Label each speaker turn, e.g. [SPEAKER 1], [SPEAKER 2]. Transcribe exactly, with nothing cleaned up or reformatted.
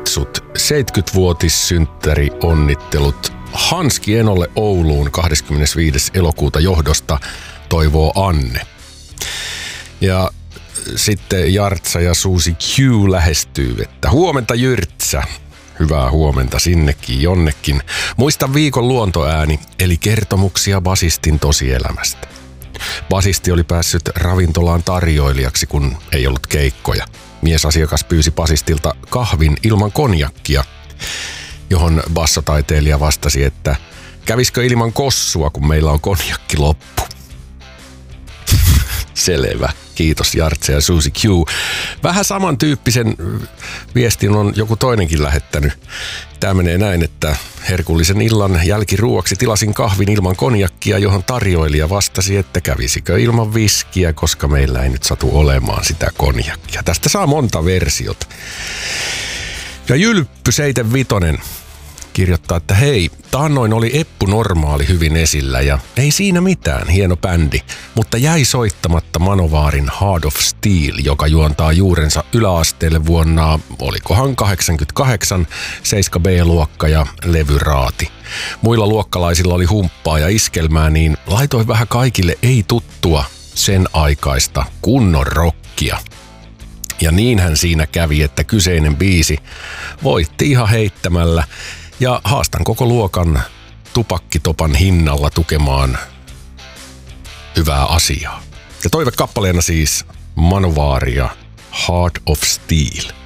[SPEAKER 1] kutsut seitsemänkymmentävuotissynttäri onnittelut Hanski Enolle Ouluun kahdeskymmenesviides elokuuta johdosta, toivoo Anne. Ja sitten Jartsa ja Suusi Q lähestyy, että huomenta Jyrtsä. Hyvää huomenta sinnekin jonnekin. Muista viikon luontoääni, eli kertomuksia basistin tosielämästä. Basisti oli päässyt ravintolaan tarjoilijaksi, kun ei ollut keikkoja. Miesasiakas pyysi basistilta kahvin ilman konjakkia, johon bassotaiteilija vastasi, että kävisikö ilman kossua, kun meillä on konjakki loppu. Selvä. Kiitos Jartse ja Susi Q. Vähän samantyyppisen viestin on joku toinenkin lähettänyt. Tämä menee näin, että herkullisen illan jälkiruoksi tilasin kahvin ilman konjakkia, johon tarjoilija vastasi, että kävisikö ilman viskiä, koska meillä ei nyt satu olemaan sitä konjakkia. Tästä saa monta versiota. Ja Jylppy seitsemänkymmentäviisi kirjoittaa, että hei, taannoin oli Eppu Normaali hyvin esillä ja ei siinä mitään, hieno bändi, mutta jäi soittamatta Manovaarin Heart of Steel, joka juontaa juurensa yläasteelle vuonna, olikohan kahdeksankymmentäkahdeksan, seitsemän B-luokka ja levyraati. Muilla luokkalaisilla oli humppaa ja iskelmää, niin laitoin vähän kaikille ei tuttua sen aikaista kunnon rockia. Ja niinhän siinä kävi, että kyseinen biisi voitti ihan heittämällä. Ja haastan koko luokan tupakkitopan hinnalla tukemaan hyvää asiaa. Ja toivekappaleena siis Manovaaria Heart of Steel.